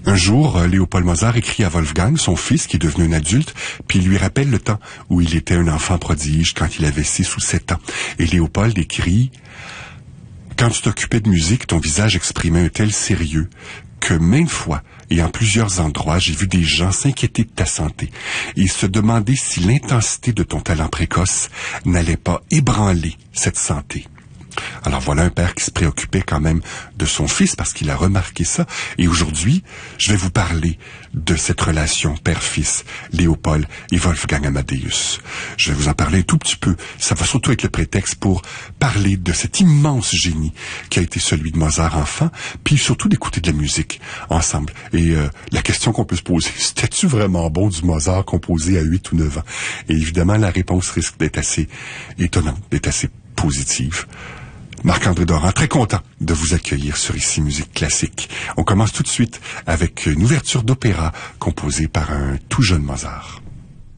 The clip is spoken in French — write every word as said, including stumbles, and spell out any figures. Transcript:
Un jour, Léopold Mozart écrit à Wolfgang, son fils, qui est devenu un adulte, puis il lui rappelle le temps où il était un enfant prodige quand il avait six ou sept ans. Et Léopold écrit « Quand tu t'occupais de musique, ton visage exprimait un tel sérieux que maintes fois et en plusieurs endroits, j'ai vu des gens s'inquiéter de ta santé et se demander si l'intensité de ton talent précoce n'allait pas ébranler cette santé. » Alors voilà un père qui se préoccupait quand même de son fils parce qu'il a remarqué ça. Et aujourd'hui, je vais vous parler de cette relation père-fils, Léopold et Wolfgang Amadeus. Je vais vous en parler un tout petit peu. Ça va surtout être le prétexte pour parler de cet immense génie qui a été celui de Mozart enfant, puis surtout d'écouter de la musique ensemble. Et euh, la question qu'on peut se poser, c'était-tu vraiment bon du Mozart composé à huit ou neuf ans? Et évidemment, la réponse risque d'être assez étonnante, d'être assez positive. Marc-André Doran, très content de vous accueillir sur Ici Musique Classique. On commence tout de suite avec une ouverture d'opéra composée par un tout jeune Mozart.